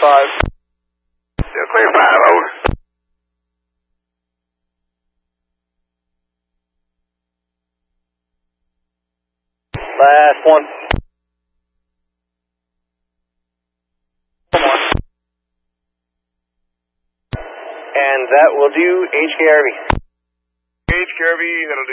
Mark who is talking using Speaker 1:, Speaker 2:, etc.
Speaker 1: Still clear 5, over.
Speaker 2: Last one. And that will do HKRV.
Speaker 1: HKRV, that'll do.